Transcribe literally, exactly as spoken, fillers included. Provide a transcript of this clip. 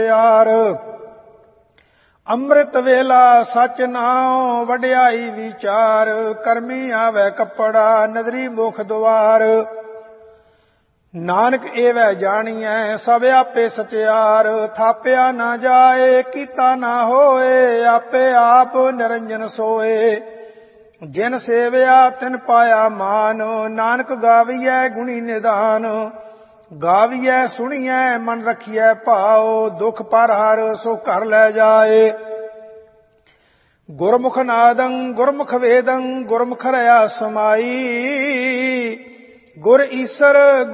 ਯਾਰ ਅੰਮ੍ਰਿਤ ਵੇਲਾ ਸਚ ਨਾਉ ਵਡਿਆਈ ਵਿਚਾਰ ਕਰਮੀ ਆਵੈ ਕੱਪੜਾ ਨਦਰੀ ਮੁਖ ਦੁਆਰ ਨਾਨਕ ਏਵੈ ਜਾਣੀਐ ਸਭ ਆਪੇ ਸਤਿਆਰ ਥਾਪਿਆ ਨਾ ਜਾਏ ਕੀਤਾ ਨਾ ਹੋਏ ਆਪੇ ਆਪ ਨਿਰੰਜਨ ਸੋਏ ਜਿਨ ਸੇਵਿਆ ਤਿਨ ਪਾਇਆ ਮਾਨ ਨਾਨਕ ਗਾਵੀਐ ਗੁਣੀ ਨਿਦਾਨ ਗਾਵੀਐ ਸੁਣੀਐ ਮਨ ਰਖੀਐ ਭਾਉ ਦੁਖ ਪਰ ਹਰ ਸੋ ਘਰ ਲੈ ਜਾਏ ਗੁਰਮੁਖ ਨਾਦੰ ਗੁਰਮੁਖ ਵੇਦੰ ਗੁਰਮੁਖ ਰਹਾ ਸਮਾਈ ਗੁਰ ਈਸਰ